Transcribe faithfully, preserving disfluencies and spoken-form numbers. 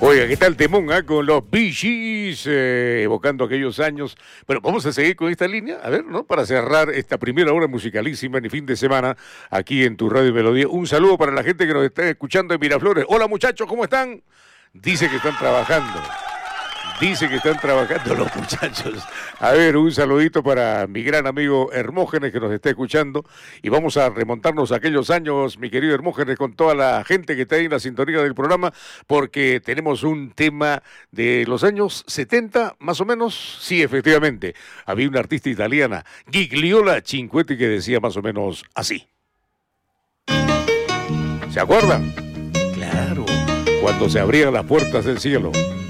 Oiga, ¿qué tal Temón, ah? Con los Bee Gees, eh, evocando aquellos años. Bueno, vamos a seguir con esta línea, a ver, ¿no? Para cerrar esta primera hora musicalísima en el fin de semana aquí en tu Radio Melodía. Un saludo para la gente que nos está escuchando en Miraflores. Hola muchachos, ¿cómo están? Dice que están trabajando. Dice que están trabajando los muchachos. A ver, un saludito para mi gran amigo Hermógenes que nos está escuchando. Y vamos a remontarnos a aquellos años, mi querido Hermógenes, con toda la gente que está ahí en la sintonía del programa, porque tenemos un tema de los años setenta, más o menos. Sí, efectivamente. Había una artista italiana, Gigliola Cinquetti, que decía más o menos así. ¿Se acuerdan? Claro, cuando se abrían las puertas del cielo.